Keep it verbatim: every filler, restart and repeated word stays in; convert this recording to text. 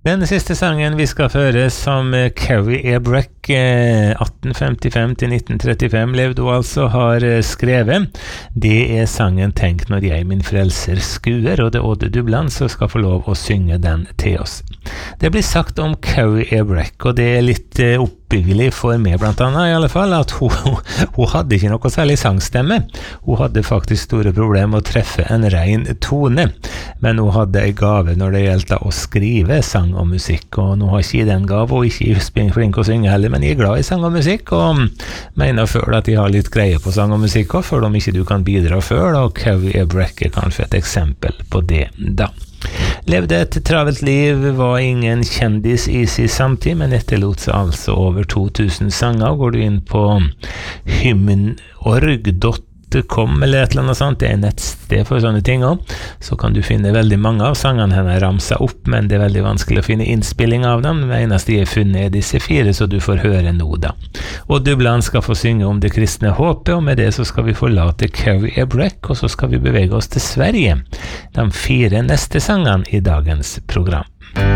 Den siste sangen vi skal føre som Carrie A. Breck atten femtifem til nitten trettifem levde hun altså har skrevet. Det er sangen Tenk når jeg min frelser skuer, og det er Odd Dubland som skal få lov å synge den til oss. Det blir sagt om Carrie A. Breck, og det er litt oppbyggelig for meg blant annet i alle fall, at hun, hun hadde ikke noe særlig sangstemme. Hun hadde faktisk store problemer med å treffe en ren tone, men hun hadde en gave når det gjeldt å skrive sang og musikk, og nå har ikke den gave, og ikke er flink å synge heller, men jeg er glad i sang og musikk, og mener selv at jeg har litt greie på sang og musikk, og selv om ikke du kan bidra før, og Carrie A. Breck er kanskje et eksempel på det da. Levde et travelt liv, var ingen kjendis i sin samtid, men etterlot seg altså over to tusen sanger. Går du inn på hymnorg punktum com eller et eller annet sånt, det er nettsted for sånne ting også, så kan du finne veldig mange av sangene henne ramset opp, men det er veldig vanskelig å finne innspilling av dem. Det eneste jeg har funnet er disse fire, så du får høre nå da. Og Dubland skal få synge om det kristne håpet, og med det så skal vi forlate Carrie A. Breck, og så skal vi bevege oss til Sverige. De fire neste sangene i dagens program.